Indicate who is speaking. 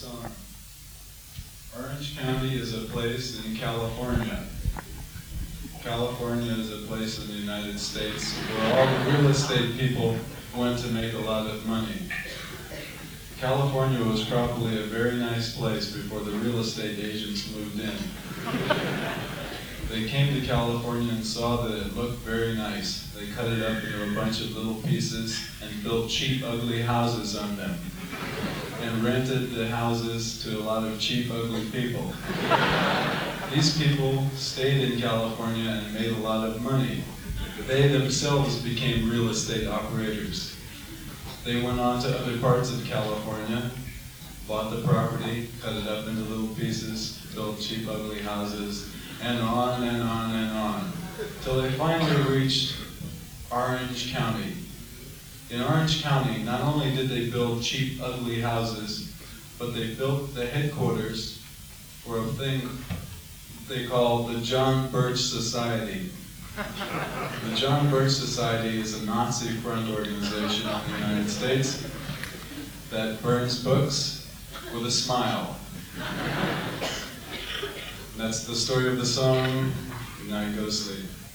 Speaker 1: song. Orange County is a place in California. California is a place in the United States where all the real estate people went to make a lot of money. California was probably a very nice place before the real estate agents moved in. They came to California and saw that it looked very nice. They cut it up into a bunch of little pieces and built cheap, ugly houses on them, and rented the houses to a lot of cheap, ugly people. These people stayed in California and made a lot of money. They themselves became real estate operators. They went on to other parts of California, bought the property, cut it up into little pieces, built cheap, ugly houses, and on and on and on, till they finally reached Orange County. In Orange County, not only did they build cheap, ugly houses, but they built the headquarters for a thing they call the John Birch Society. The John Birch Society is a Nazi front organization in the United States that burns books with a smile. That's the story of the song. Now you go to sleep.